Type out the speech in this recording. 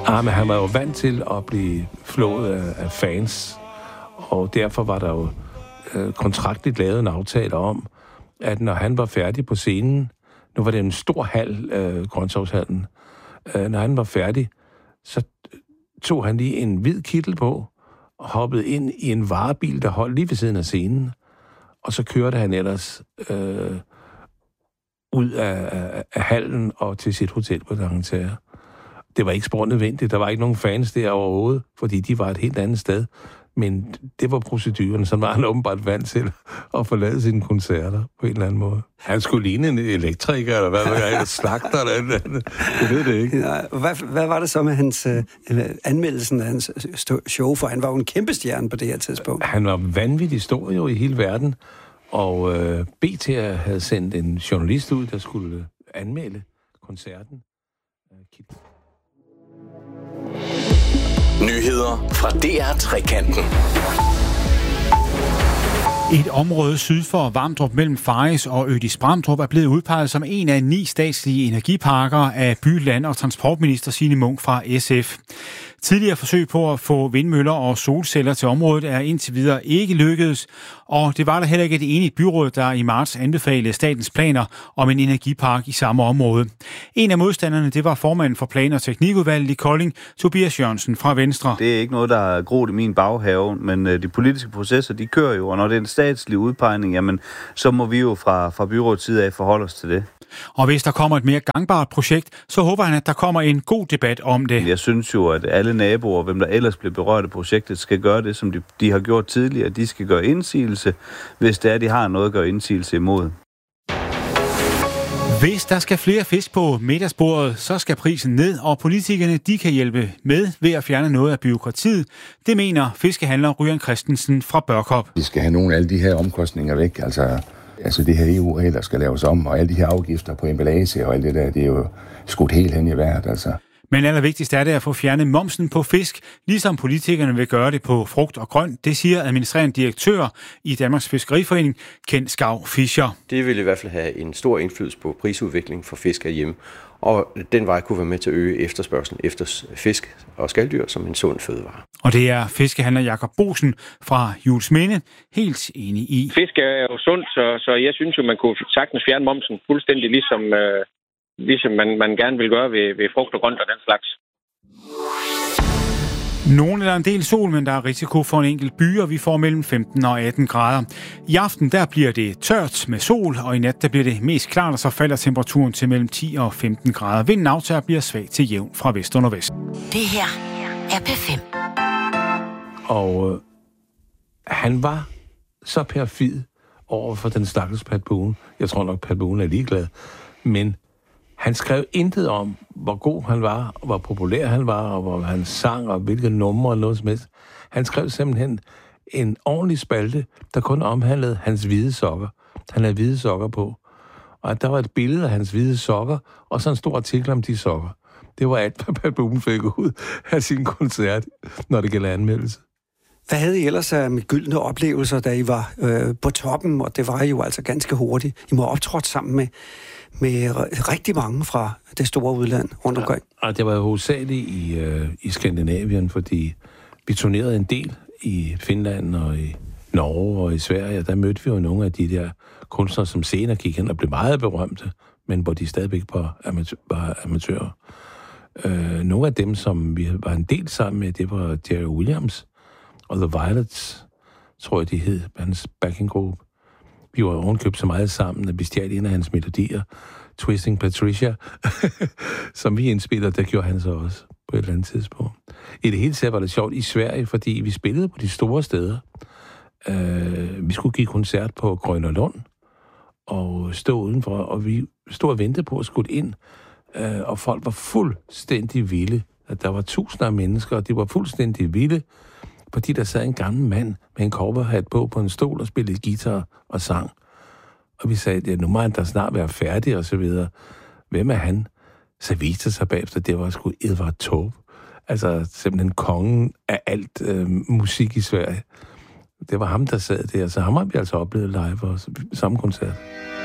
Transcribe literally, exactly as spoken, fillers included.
Ah, men han var jo vant til at blive flået af, af fans, og derfor var der jo øh, kontraktligt lavet en aftale om, at når han var færdig på scenen, nu var det en stor hal, øh, Grøntsovshallen, øh, når han var færdig, så tog han lige en hvid kittel på, og hoppede ind i en varebil, der holdt lige ved siden af scenen, og så kørte han ellers øh, ud af, af, af hallen og til sit hotel på D'Angleterre. Det var ikke spor nødvendigt, der var ikke nogen fans der overhovedet, fordi de var et helt andet sted. Men det var proceduren, så var han åbenbart vant til at forlade sine koncerter på en eller anden måde. Han skulle ligne en elektriker, eller hvad, eller slagter, eller andet. Jeg ved det ikke. Ja, hvad, hvad var det så med hans øh, anmeldelsen af hans show, for han var jo en kæmpe stjerne på det her tidspunkt. Han var vanvittig stor jo i hele verden, og øh, B T havde sendt en journalist ud, der skulle anmelde koncerten. Nyheder fra D R Trekanten. Et område syd for Vamdrup mellem Faris og Ødis-Bramdrup er blevet udpeget som en af ni statslige energiparker af by-, land- og transportminister Signe Munk fra S F. Tidligere forsøg på at få vindmøller og solceller til området er indtil videre ikke lykkedes, og det var der heller ikke et enigt byråd, der i marts anbefalede statens planer om en energipark i samme område. En af modstanderne, det var formanden for Plan- og Teknikudvalget i Kolding, Tobias Jørgensen fra Venstre. Det er ikke noget, der er groet i min baghave, men de politiske processer, de kører jo, og når det er en statslig udpegning, jamen, så må vi jo fra, fra byrådets side af forholde os til det. Og hvis der kommer et mere gangbart projekt, så håber han, at der kommer en god debat om det. Jeg synes jo, at alle naboer, hvem der ellers bliver berørt af projektet, skal gøre det, som de, de har gjort tidligere. De skal gøre indsigelse, hvis det er, de har noget at gøre indsigelse imod. Hvis der skal flere fisk på middagsbordet, så skal prisen ned, og politikerne de kan hjælpe med ved at fjerne noget af bureaukratiet. Det mener fiskehandler Ryan Christensen fra Børkop. Vi skal have nogle af alle de her omkostninger væk, altså... Altså det her E U-regler skal laves om, og alle de her afgifter på emballage og alt det der, det er jo skudt helt hen i vejret, altså. Men allervigtigst er det at få fjernet momsen på fisk, ligesom politikerne vil gøre det på frugt og grønt. Det siger administrerende direktør i Danmarks Fiskeriforening, Ken Skau Fischer. Det vil i hvert fald have en stor indflydelse på prisudviklingen for fisk herhjemme, og den vej kunne være med til at øge efterspørgslen efter fisk og skaldyr som en sund fødevare. Og det er fiskehandler Jakob Bosen fra Juelsminde helt enig i. Fisk er jo sundt, så, så jeg synes jo, man kunne sagtens fjerne momsen fuldstændig ligesom, øh, ligesom man, man gerne vil gøre ved, ved frugt og grønt og den slags. Nogen eller en del sol, men der er risiko for en enkelt by, og vi får mellem femten og atten grader. I aften der bliver det tørt med sol, og i nat der bliver det mest klart, og så falder temperaturen til mellem ti og femten grader. Vinden aftager bliver svag til jævn fra vest og nordvest. Det her er P fem. Og øh, han var så perfid over for den stakkels Pat Boone. Jeg tror nok, Pat Boone er ligeglad. Men han skrev intet om, hvor god han var, og hvor populær han var, og hvor han sang, og hvilke numre og noget som helst. Han skrev simpelthen en ordentlig spalte, der kun omhandlede hans hvide sokker. Han havde hvide sokker på. Og der var et billede af hans hvide sokker, og så en stor artikel om de sokker. Det var alt, hvad Pat Boone fik ud af sin koncert, når det gælder anmeldelse. Hvad havde I ellers af med gyldne oplevelser, da I var øh, på toppen, og det var I jo altså ganske hurtigt. I må have optrådt sammen med, med rigtig mange fra det store udland rundt omkring. Ja, og det var jo hovedsageligt i, øh, i Skandinavien, fordi vi turnerede en del i Finland og i Norge og i Sverige, og der mødte vi jo nogle af de der kunstnere, som senere gik hen og blev meget berømte, men hvor de stadigvæk var, amatør, var amatører. Øh, nogle af dem, som vi var en del sammen med, det var Jerry Williams og The Violets, tror jeg, de hed, hans backing group. Vi var ovenkøbt så meget sammen, at vi stjal en af hans melodier, Twisting Patricia, som vi indspillede, der gjorde han så også på et eller andet tidspunkt. I det hele taget var det sjovt i Sverige, fordi vi spillede på de store steder. Uh, vi skulle give koncert på Grønnerlund og stå udenfor, og vi stod og ventede på at skulle ind, uh, og folk var fuldstændig vilde. At der var tusinder af mennesker, og de var fuldstændig vilde, fordi der sad en gammel mand med en cowboyhat på på en stol og spillede guitar og sang. Og vi sagde, ja, nu må han da snart være færdig, og så videre. Hvem er han? Så viste sig bagefter, det var sgu Edvard Taube. Altså simpelthen kongen af alt øh, musik i Sverige. Det var ham, der sad der, så ham har vi altså oplevet live også, samme koncert.